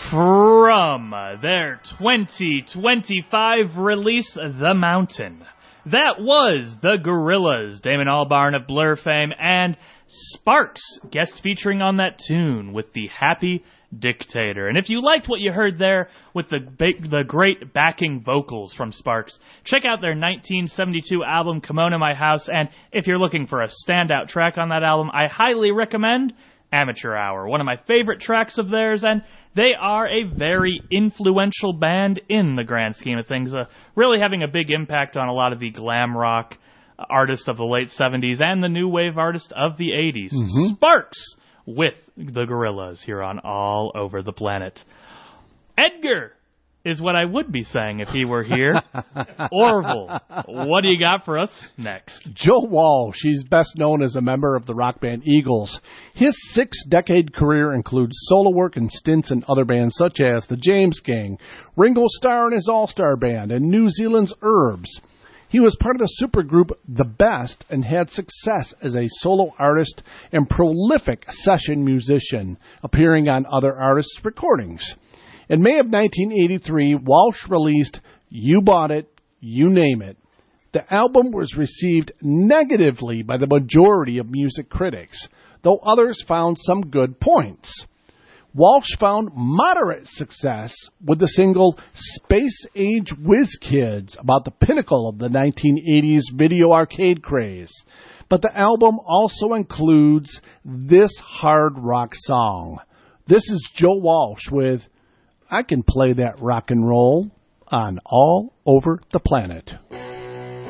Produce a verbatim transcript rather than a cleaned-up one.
From their twenty twenty-five release, The Mountain. That was The Gorillaz, Damon Albarn of Blur fame, and Sparks, guest featuring on that tune with the Happy Dictator. And if you liked what you heard there with the ba- the great backing vocals from Sparks, check out their nineteen seventy-two album Kimono My House, and if you're looking for a standout track on that album, I highly recommend Amateur Hour, one of my favorite tracks of theirs, and they are a very influential band in the grand scheme of things, uh, really having a big impact on a lot of the glam rock artists of the late seventies and the new wave artists of the eighties. Mm-hmm. Sparks with the Gorillaz here on All Over the Planet. Edgar is what I would be saying if he were here. Orville, what do you got for us next? Joe Walsh. He's best known as a member of the rock band Eagles. His six-decade career includes solo work and stints in other bands such as the James Gang, Ringo Starr and his All-Star Band, and New Zealand's Herbs. He was part of the supergroup The Best and had success as a solo artist and prolific session musician, appearing on other artists' recordings. In May of nineteen eighty-three, Walsh released You Bought It, You Name It. The album was received negatively by the majority of music critics, though others found some good points. Walsh found moderate success with the single Space Age Whiz Kids, about the pinnacle of the nineteen eighties video arcade craze. But the album also includes this hard rock song. This is Joe Walsh with I Can Play That Rock and Roll on All Over the Planet.